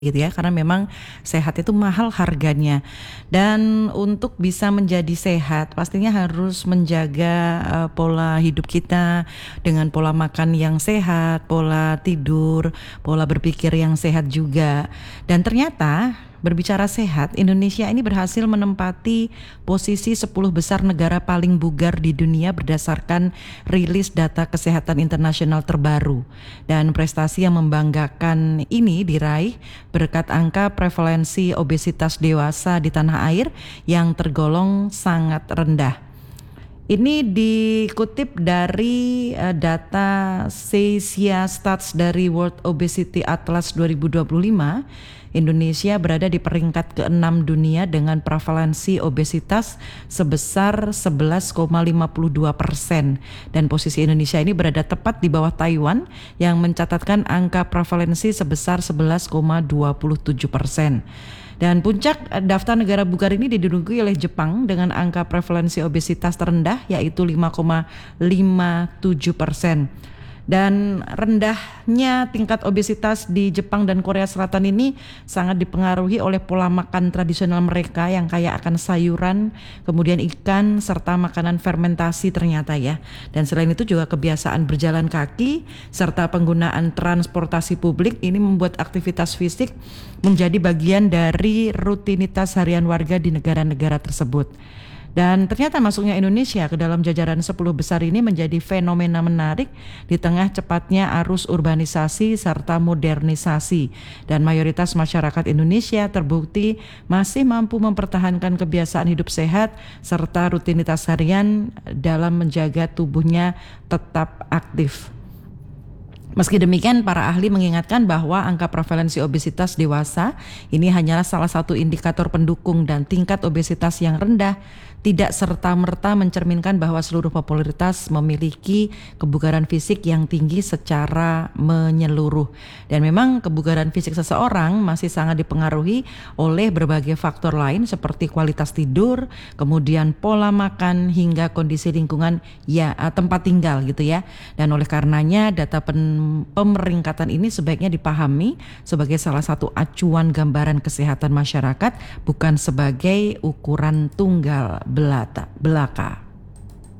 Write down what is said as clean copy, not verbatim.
gitu ya, karena memang sehat itu mahal harganya. Dan untuk bisa menjadi sehat pastinya harus menjaga pola hidup kita dengan pola makan yang sehat, pola tidur, pola berpikir yang sehat juga. Dan ternyata berbicara sehat, Indonesia ini berhasil menempati posisi 10 besar negara paling bugar di dunia berdasarkan rilis data kesehatan internasional terbaru. Dan prestasi yang membanggakan ini diraih berkat angka prevalensi obesitas dewasa di tanah air yang tergolong sangat rendah. Ini dikutip dari data Seisia Stats dari World Obesity Atlas 2025. Indonesia berada di peringkat ke-6 dunia dengan prevalensi obesitas sebesar 11,52%, dan posisi Indonesia ini berada tepat di bawah Taiwan yang mencatatkan angka prevalensi sebesar 11,27%. Dan puncak daftar negara bugar ini diduduki oleh Jepang dengan angka prevalensi obesitas terendah yaitu 5,57%. Dan rendahnya tingkat obesitas di Jepang dan Korea Selatan ini sangat dipengaruhi oleh pola makan tradisional mereka yang kaya akan sayuran, kemudian ikan, serta makanan fermentasi ternyata ya. Dan selain itu juga kebiasaan berjalan kaki serta penggunaan transportasi publik ini membuat aktivitas fisik menjadi bagian dari rutinitas harian warga di negara-negara tersebut. Dan ternyata masuknya Indonesia ke dalam jajaran 10 besar ini menjadi fenomena menarik di tengah cepatnya arus urbanisasi serta modernisasi. Dan mayoritas masyarakat Indonesia terbukti masih mampu mempertahankan kebiasaan hidup sehat serta rutinitas harian dalam menjaga tubuhnya tetap aktif. Meski demikian, para ahli mengingatkan bahwa angka prevalensi obesitas dewasa ini hanyalah salah satu indikator pendukung, dan tingkat obesitas yang rendah tidak serta-merta mencerminkan bahwa seluruh popularitas memiliki kebugaran fisik yang tinggi secara menyeluruh. Dan memang kebugaran fisik seseorang masih sangat dipengaruhi oleh berbagai faktor lain seperti kualitas tidur, kemudian pola makan, hingga kondisi lingkungan tempat tinggal gitu ya. Dan oleh karenanya data pemeringkatan ini sebaiknya dipahami sebagai salah satu acuan gambaran kesehatan masyarakat, bukan sebagai ukuran tunggal belaka.